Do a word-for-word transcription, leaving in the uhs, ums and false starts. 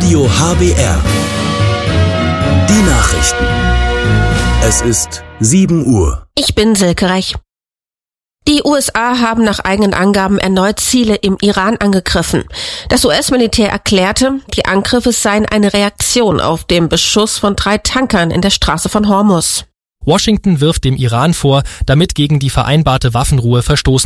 Radio H B R. Die Nachrichten. Es ist sieben Uhr. Ich bin Silke Rech. Die U S A haben nach eigenen Angaben erneut Ziele im Iran angegriffen. Das U S-Militär erklärte, die Angriffe seien eine Reaktion auf den Beschuss von drei Tankern in der Straße von Hormuz. Washington wirft dem Iran vor, damit gegen die vereinbarte Waffenruhe verstoßen